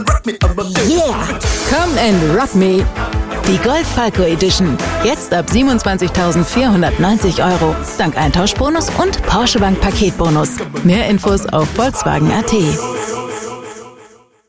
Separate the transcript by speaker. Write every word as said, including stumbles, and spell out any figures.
Speaker 1: Yeah! Come and rock me! Die Golf Falco Edition. Jetzt ab siebenundzwanzigtausendvierhundertneunzig Euro. Dank Eintauschbonus und Porsche Bank Paketbonus. Mehr Infos auf Volkswagen punkt at.